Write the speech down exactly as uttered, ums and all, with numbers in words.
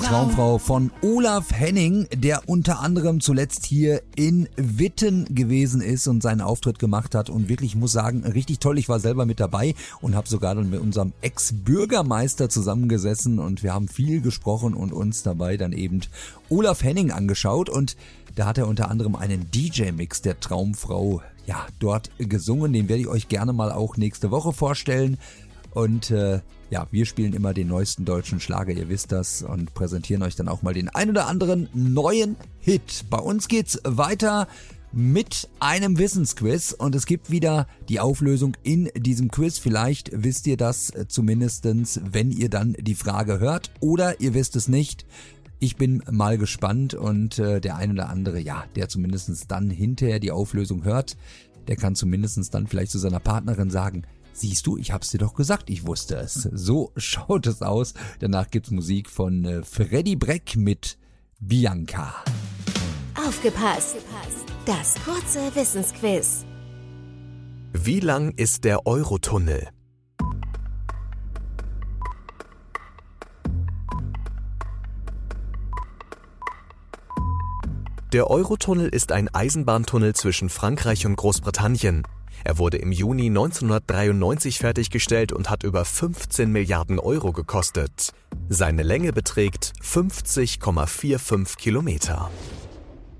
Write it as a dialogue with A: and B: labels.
A: Traumfrau von Olaf Henning, der unter anderem zuletzt hier in Witten gewesen ist und seinen Auftritt gemacht hat. Und wirklich, ich muss sagen, richtig toll. Ich war selber mit dabei und habe sogar dann mit unserem Ex-Bürgermeister zusammengesessen und wir haben viel gesprochen und uns dabei dann eben Olaf Henning angeschaut. Und da hat er unter anderem einen D J-Mix der Traumfrau ja dort gesungen. Den werde ich euch gerne mal auch nächste Woche vorstellen. Und äh, ja, wir spielen immer den neuesten deutschen Schlager, ihr wisst das, und präsentieren euch dann auch mal den ein oder anderen neuen Hit. Bei uns geht's weiter mit einem Wissensquiz und es gibt wieder die Auflösung in diesem Quiz. Vielleicht wisst ihr das zumindestens, wenn ihr dann die Frage hört, oder ihr wisst es nicht. Ich bin mal gespannt und äh, der ein oder andere, ja, der zumindest dann hinterher die Auflösung hört, der kann zumindest dann vielleicht zu seiner Partnerin sagen: Siehst du, ich hab's dir doch gesagt, ich wusste es. So schaut es aus. Danach gibt's Musik von äh, Freddy Breck mit Bianca.
B: Aufgepasst! Das kurze Wissensquiz.
C: Wie lang ist der Eurotunnel? Der Eurotunnel ist ein Eisenbahntunnel zwischen Frankreich und Großbritannien. Er wurde im Juni neunzehnhundertdreiundneunzig fertiggestellt und hat über fünfzehn Milliarden Euro gekostet. Seine Länge beträgt fünfzig Komma fünfundvierzig Kilometer.